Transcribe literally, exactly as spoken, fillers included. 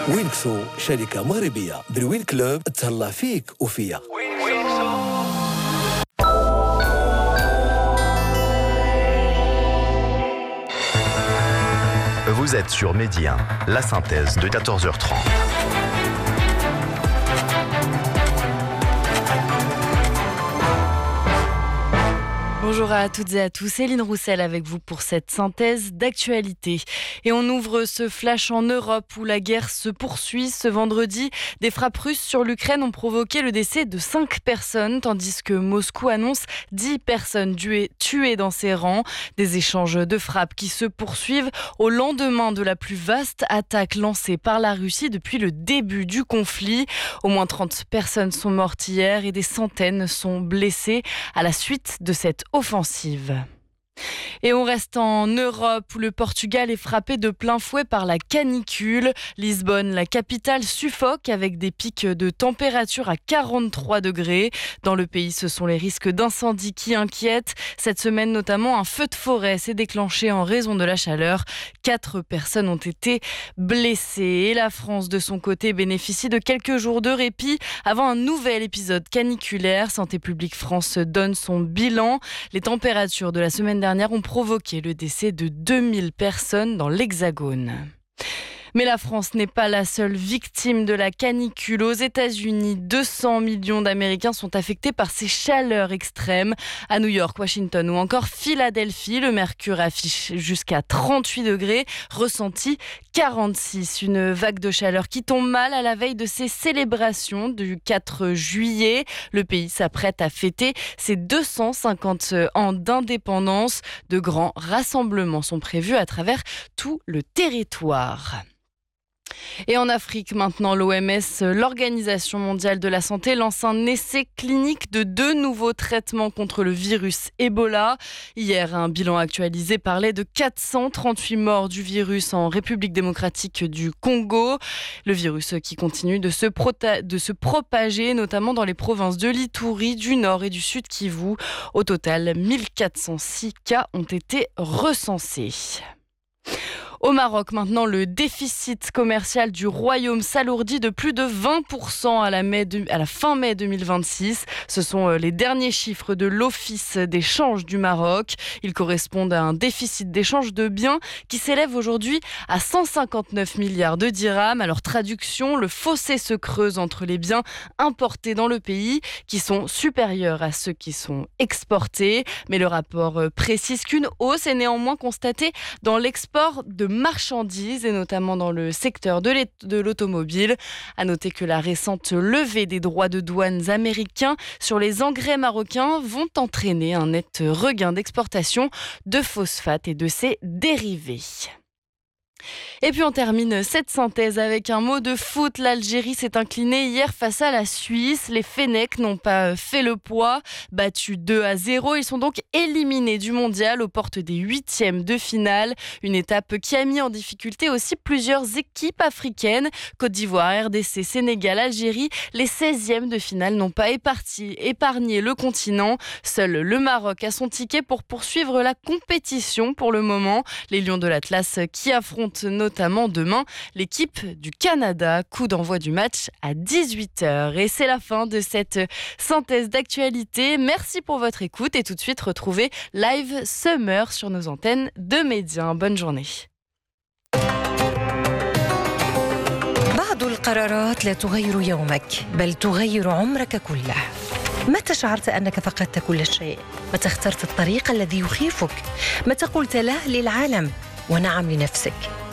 وينكسو شركة مغربية بالوين كلوب تهلا فيك وفيا. Vous êtes sur Midi un, la synthèse de quatorze heures trente. Bonjour à toutes et à tous, Céline Roussel avec vous pour cette synthèse d'actualité. Et on ouvre ce flash en Europe où la guerre se poursuit. Ce vendredi, des frappes russes sur l'Ukraine ont provoqué le décès de cinq personnes, tandis que Moscou annonce dix personnes tuées dans ses rangs. Des échanges de frappes qui se poursuivent au lendemain de la plus vaste attaque lancée par la Russie depuis le début du conflit. Au moins trente personnes sont mortes hier et des centaines sont blessées à la suite de cette offensive. Et on reste en Europe où le Portugal est frappé de plein fouet par la canicule. Lisbonne, la capitale, suffoque avec des pics de température à quarante-trois degrés. Dans le pays, ce sont les risques d'incendie qui inquiètent. Cette semaine, notamment, un feu de forêt s'est déclenché en raison de la chaleur. Quatre personnes ont été blessées. Et la France, de son côté, bénéficie de quelques jours de répit avant un nouvel épisode caniculaire. Santé publique France donne son bilan. Les températures de la semaine dernière ont provoqué le décès de deux mille personnes dans l'Hexagone. Mais la France n'est pas la seule victime de la canicule. Aux États-Unis, deux cents millions d'Américains sont affectés par ces chaleurs extrêmes. À New York, Washington ou encore Philadelphie, le mercure affiche jusqu'à trente-huit degrés, ressenti quarante-six. Une vague de chaleur qui tombe mal à la veille de ces célébrations du quatre juillet. Le pays s'apprête à fêter ses deux cent cinquante ans d'indépendance. De grands rassemblements sont prévus à travers tout le territoire. Et en Afrique, maintenant, l'O M S, l'Organisation mondiale de la santé, lance un essai clinique de deux nouveaux traitements contre le virus Ebola. Hier, un bilan actualisé parlait de quatre cent trente-huit morts du virus en République démocratique du Congo. Le virus qui continue de se, prota- de se propager, notamment dans les provinces de l'Ituri, du Nord et du Sud Kivu. Au total, mille quatre cent six cas ont été recensés. Au Maroc, maintenant, le déficit commercial du royaume s'alourdit de plus de vingt pour cent à la, mai de, à la fin mai deux mille vingt-six. Ce sont les derniers chiffres de l'Office des changes du Maroc. Ils correspondent à un déficit d'échange de biens qui s'élève aujourd'hui à cent cinquante-neuf milliards de dirhams. Alors, traduction, le fossé se creuse entre les biens importés dans le pays qui sont supérieurs à ceux qui sont exportés. Mais le rapport précise qu'une hausse est néanmoins constatée dans l'export de marchandises et notamment dans le secteur de, de l'automobile. À noter que la récente levée des droits de douane américains sur les engrais marocains vont entraîner un net regain d'exportation de phosphate et de ses dérivés. Et puis on termine cette synthèse avec un mot de foot. L'Algérie s'est inclinée hier face à la Suisse. Les Fennecs n'ont pas fait le poids. Battus deux à zéro, ils sont donc éliminés du mondial aux portes des huitièmes de finale. Une étape qui a mis en difficulté aussi plusieurs équipes africaines. Côte d'Ivoire, R D C, Sénégal, Algérie. Les seizièmes de finale n'ont pas épargné, épargné le continent. Seul le Maroc a son ticket pour poursuivre la compétition pour le moment. Les Lions de l'Atlas qui affrontent notamment demain l'équipe du Canada. Coup d'envoi du match à dix-huit heures. Et c'est la fin de cette synthèse d'actualité. Merci pour votre écoute et tout de suite retrouvez Live Summer sur nos antennes de Média. Bonne journée. بعض القرارات لا تغير يومك بل تغير عمرك كله. متى شعرت أنك فقدت كل شيء؟ متى اخترت الطريق الذي يخيفك؟ متى قلت لا للعالم ونعم لنفسك؟